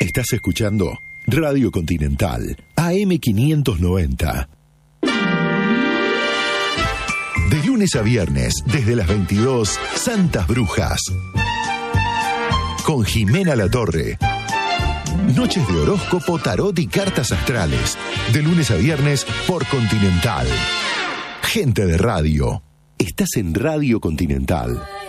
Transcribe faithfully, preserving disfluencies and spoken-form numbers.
Estás escuchando Radio Continental, A M quinientos noventa. De lunes a viernes, desde las veintidós, Santas Brujas. Con Jimena Latorre. Noches de horóscopo, tarot y cartas astrales. De lunes a viernes por Continental. Gente de radio. Estás en Radio Continental.